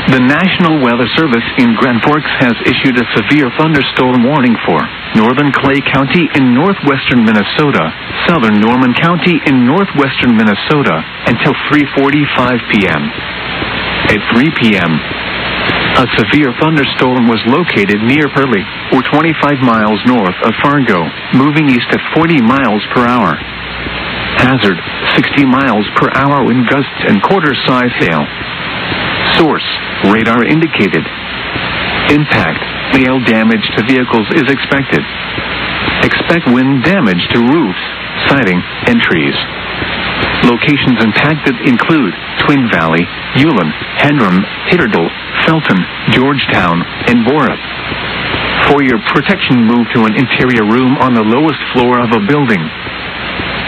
The National Weather Service in Grand Forks has issued a severe thunderstorm warning for northern Clay County in northwestern Minnesota, southern Norman County in northwestern Minnesota, until 3:45 p.m. At 3 p.m., a severe thunderstorm was located near Pearlie, or 25 miles north of Fargo, moving east at 40 miles per hour. Hazard, 60 miles per hour wind gusts and quarter-size hail. Source, radar indicated. Impact, hail damage to vehicles is expected. Expect wind damage to roofs, siding, and trees. Locations impacted include Twin Valley, Ulen, Hendrum, Hitterdal, Felton, Georgetown, and Borup. For your protection, move to an interior room on the lowest floor of a building.